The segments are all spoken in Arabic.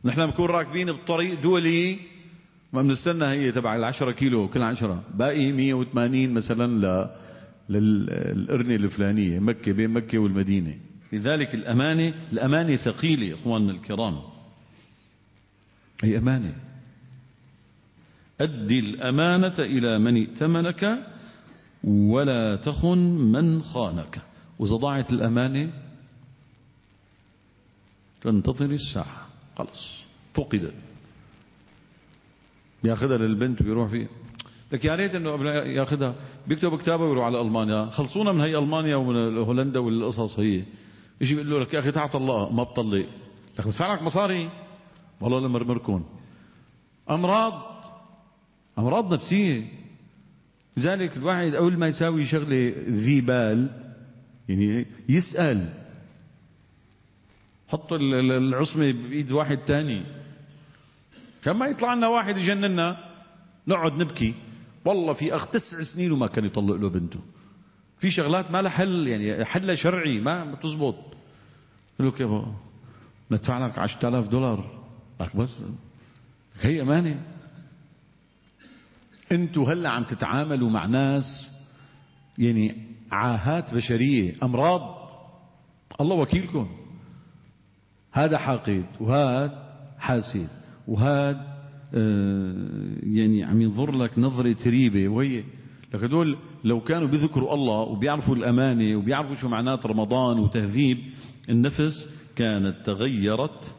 نحن بنكون راكبين بطريق دولي ما بنستنى هي تبع 10 كيلو كل 10، باقي 180 مثلا للقرنة الفلانية مكة، بين مكة والمدينة. لذلك الأمانة ثقيلة إخواننا الكرام، هي أمانة. أدي الأمانة إلى من ائتمنك ولا تخن من خانك. وإذا ضاعت الأمانة تنتظر الساعة، خلص فقدت. بياخذها للبنت ويروح فيها، لك يا ريت انه ياخذها بيكتب كتابه ويروح على المانيا. خلصونا من هي المانيا ومن هولندا والقصص. هي يجي بيقول له لك يا اخي تعال طلقها، ما بطلق لك بدفع لك مصاري. والله لمرمركم امراض نفسيه. لذلك الواحد اول ما يساوي شغله ذي بال يعني يسال، حط العصمه بايد واحد تاني كان ما يطلع لنا واحد يجننا نقعد نبكي. والله في اخ 9 سنين وما كان يطلق له بنته. في شغلات ما لها حل، يعني حل شرعي ما بتزبط. قال له كيف ندفع لك $10,000 لك بس هي امانه. انتوا هلا عم تتعاملوا مع ناس يعني عاهات بشريه، امراض. الله وكيلكم، هذا حاقد وهذا حاسد وهذا يعني عم ينظر لك نظرة ريبة. وهي لك هدول لو كانوا بيذكروا الله وبيعرفوا الأمانة وبيعرفوا شو معنات رمضان وتهذيب النفس كانت تغيرت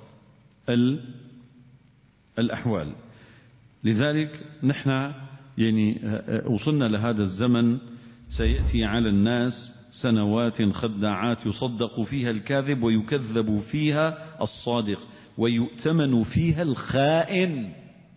الأحوال. لذلك نحن يعني وصلنا لهذا الزمن، سيأتي على الناس سنوات خداعات يصدق فيها الكاذب ويكذب فيها الصادق ويؤتمن فيها الخائن.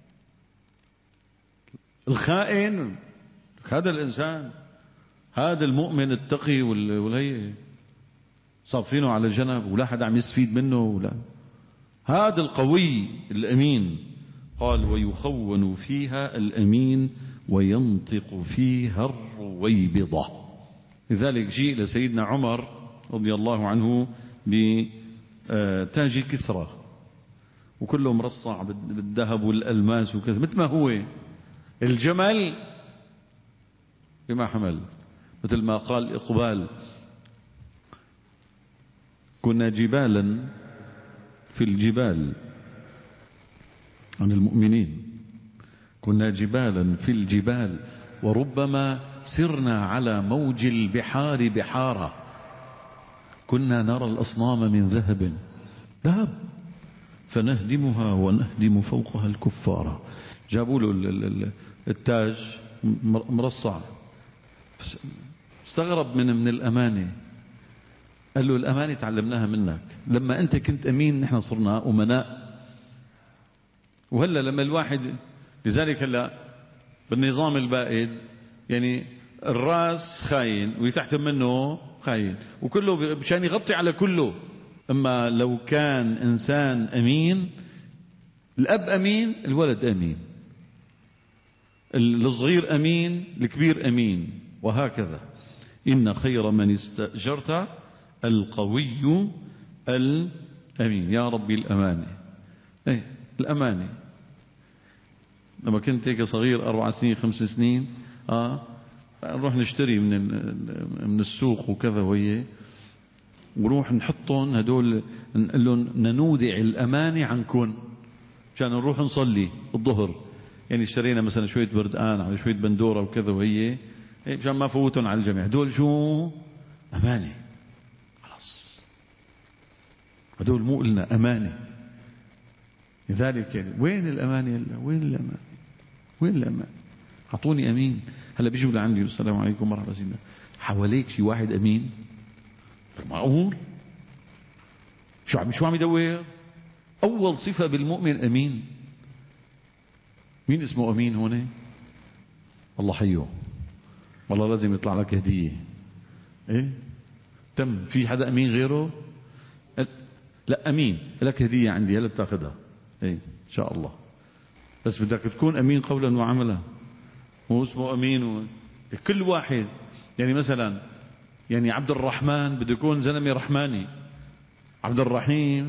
هذا الإنسان، هذا المؤمن التقي والهي صافينه على جنب ولا حدا عم يستفيد منه ولا. هذا القوي الأمين قال ويخون فيها الأمين وينطق فيها الرويبضة. لذلك جيء لسيدنا عمر رضي الله عنه بتاج كسرى وكله مرصع بالذهب والألماس وكذا، مثل ما هو الجمل بما حمل. مثل ما قال إقبال كنا جبالا في الجبال عن المؤمنين، كنا جبالا في الجبال وربما سرنا على موج البحار بحارا، كنا نرى الأصنام من ذهب فنهدمها ونهدم فوقها الكفار. جابوا له التاج مرصع، استغرب من الأمانة. قال له الأمانة تعلمناها منك، لما أنت كنت أمين نحن صرنا أمناء. وهلا لما الواحد، لذلك هلا بالنظام البائد يعني الراس خاين ويتحت منه خاين وكله مشان يغطي على كله. اما لو كان انسان امين، الاب امين الولد امين، الصغير امين الكبير امين، وهكذا. ان خير من استأجرت القوي الامين. يا ربي الامانه، الامانه. لما كنت هيك صغير 4 سنين 5 سنين نروح نشتري من السوق وكذا، وهي ونروح نحطهم هدول نقول لهم ننودع الأمانة عنكم عشان نروح نصلي الظهر. يعني اشترينا مثلا شوية بردقان على شوية بندورة وكذا، وهي عشان ما فوتهم على الجميع. هدول شو؟ أمانة. خلاص هدول مو قلنا أمانة. لذلك يعني وين الأمانة؟ وين الأمانة؟ أعطوني أمين. هلا بيجوا لعندي السلام عليكم مرحبا سيدنا، حواليك شي واحد أمين؟ معقول؟ شو عم يدور؟ أول صفة بالمؤمن أمين. مين اسمه أمين هون؟ الله حيه، والله لازم يطلع لك هدية. تم في حدا أمين غيره؟ لا أمين لك هدية عندي هلا بتاخذها إن شاء الله، بس بدك تكون أمين قولا وعملا. هو اسمه أمين كل واحد. يعني مثلا يعني عبد الرحمن بده يكون زلمة رحماني، عبد الرحيم